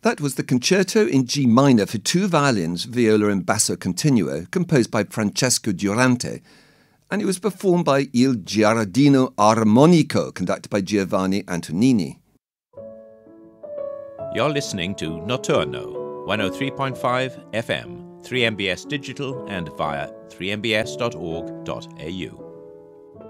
That was the Concerto in G minor for two violins, viola and basso continuo, composed by Francesco Durante, and it was performed by Il Giardino Armonico, conducted by Giovanni Antonini. You're listening to Notturno, 103.5 FM, 3MBS Digital and via 3mbs.org.au.